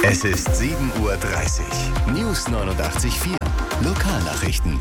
Es ist 7:30 Uhr. News 89.4. Lokalnachrichten.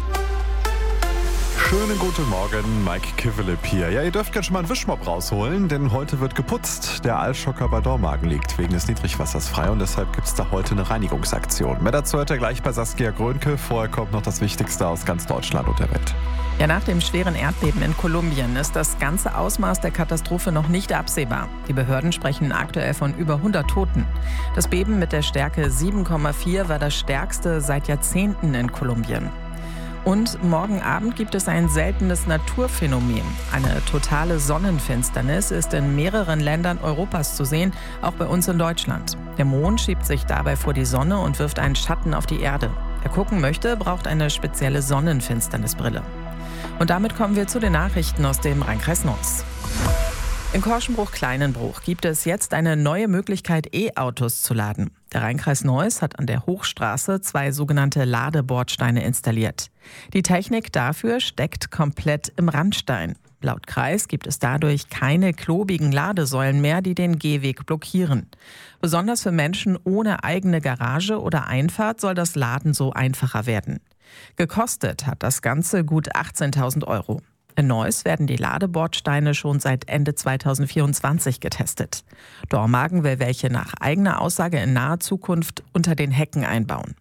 Schönen guten Morgen, Mike Kivelip hier. Ja, ihr dürft gerne schon mal einen Wischmopp rausholen, denn heute wird geputzt. Der Aalschocker bei Dormagen liegt wegen des Niedrigwassers frei und deshalb gibt es da heute eine Reinigungsaktion. Mehr dazu hört ihr gleich bei Saskia Grönke. Vorher kommt noch das Wichtigste aus ganz Deutschland und der Welt. Ja, nach dem schweren Erdbeben in Kolumbien ist das ganze Ausmaß der Katastrophe noch nicht absehbar. Die Behörden sprechen aktuell von über 100 Toten. Das Beben mit der Stärke 7,4 war das stärkste seit Jahrzehnten in Kolumbien. Und morgen Abend gibt es ein seltenes Naturphänomen. Eine totale Sonnenfinsternis ist in mehreren Ländern Europas zu sehen, auch bei uns in Deutschland. Der Mond schiebt sich dabei vor die Sonne und wirft einen Schatten auf die Erde. Wer gucken möchte, braucht eine spezielle Sonnenfinsternisbrille. Und damit kommen wir zu den Nachrichten aus dem Rheinkreis Neuss. In Korschenbruch-Kleinenbruch gibt es jetzt eine neue Möglichkeit, E-Autos zu laden. Der Rheinkreis Neuss hat an der Hochstraße 2 sogenannte Ladebordsteine installiert. Die Technik dafür steckt komplett im Randstein. Laut Kreis gibt es dadurch keine klobigen Ladesäulen mehr, die den Gehweg blockieren. Besonders für Menschen ohne eigene Garage oder Einfahrt soll das Laden so einfacher werden. Gekostet hat das Ganze gut 18.000 €. In Neuss werden die Ladebordsteine schon seit Ende 2024 getestet. Dormagen will welche nach eigener Aussage in naher Zukunft unter den Hecken einbauen.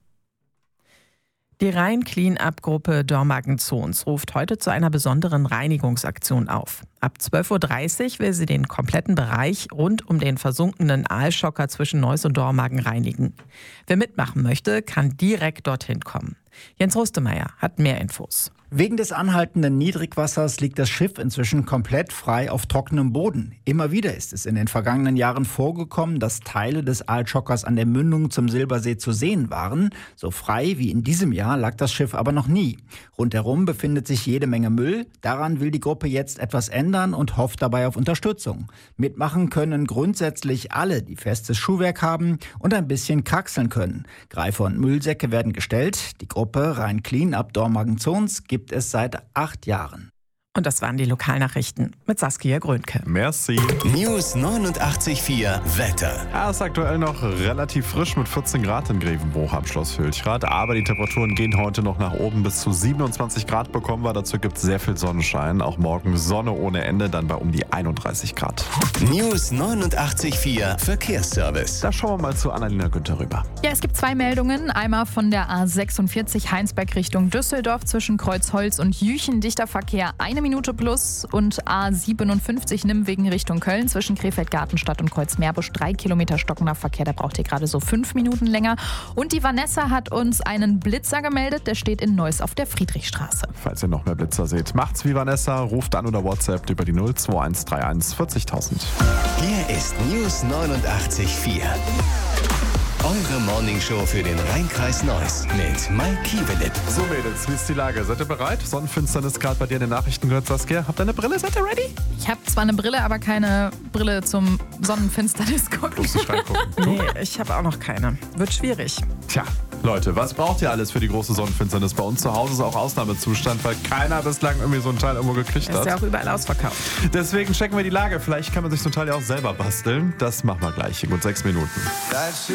Die Rhein-Clean-Up-Gruppe Dormagen Zons ruft heute zu einer besonderen Reinigungsaktion auf. Ab 12:30 Uhr will sie den kompletten Bereich rund um den versunkenen Aalschocker zwischen Neuss und Dormagen reinigen. Wer mitmachen möchte, kann direkt dorthin kommen. Jens Rustemeyer hat mehr Infos. Wegen des anhaltenden Niedrigwassers liegt das Schiff inzwischen komplett frei auf trockenem Boden. Immer wieder ist es in den vergangenen Jahren vorgekommen, dass Teile des Aalschockers an der Mündung zum Silbersee zu sehen waren. So frei wie in diesem Jahr lag das Schiff aber noch nie. Rundherum befindet sich jede Menge Müll. Daran will die Gruppe jetzt etwas ändern und hofft dabei auf Unterstützung. Mitmachen können grundsätzlich alle, die festes Schuhwerk haben und ein bisschen kraxeln können. Greifer und Müllsäcke werden gestellt. Die Gruppe Rhein-Clean-Up Dormagen Zons gibt es seit 8 Jahren. Und das waren die Lokalnachrichten mit Saskia Grönke. Merci. News 89.4 Wetter. Ja, ist aktuell noch relativ frisch mit 14 Grad in Grevenbruch am Schloss Hülchrath. Aber die Temperaturen gehen heute noch nach oben. Bis zu 27 Grad bekommen wir. Dazu gibt es sehr viel Sonnenschein. Auch morgen Sonne ohne Ende, dann bei um die 31 Grad. News 89.4 Verkehrsservice. Da schauen wir mal zu Annalena Günther rüber. Ja, es gibt 2 Meldungen. Einmal von der A46 Heinsberg Richtung Düsseldorf zwischen Kreuzholz und Jüchen. Dichter Verkehr 1 Minute plus und A57 Nimwegen Richtung Köln zwischen Krefeld-Gartenstadt und Kreuzmeerbusch 3 Kilometer stockender Verkehr. Da braucht ihr gerade so 5 Minuten länger. Und die Vanessa hat uns einen Blitzer gemeldet. Der steht in Neuss auf der Friedrichstraße. Falls ihr noch mehr Blitzer seht, macht's wie Vanessa, ruft an oder WhatsApp über die 02131 40.000. Hier ist News 89.4. Eure Morningshow für den Rheinkreis Neuss mit Mike Kivelip. So Mädels, wie ist die Lage? Seid ihr bereit? Sonnenfinsternis gerade bei dir in den Nachrichten gehört, Saskia. Habt ihr eine Brille? Seid ihr ready? Ich habe zwar eine Brille, aber keine Brille zum Sonnenfinsternis gucken. Bloß nicht reingucken. Nee, ich habe auch noch keine. Wird schwierig. Tja, Leute, was braucht ihr alles für die große Sonnenfinsternis? Bei uns zu Hause ist auch Ausnahmezustand, weil keiner bislang irgendwie so ein Teil irgendwo gekriegt Ist hat. ja auch überall ausverkauft. Deswegen checken wir die Lage. Vielleicht kann man sich so ein Teil ja auch selber basteln. Das machen wir gleich in gut 6 Minuten.